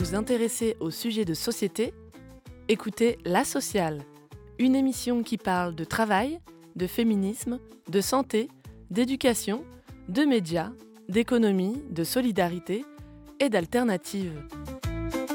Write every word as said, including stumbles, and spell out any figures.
vous intéressez aux sujets de société, écoutez La Sociale, une émission qui parle de travail, de féminisme, de santé, d'éducation, de médias, d'économie, de solidarité et d'alternatives.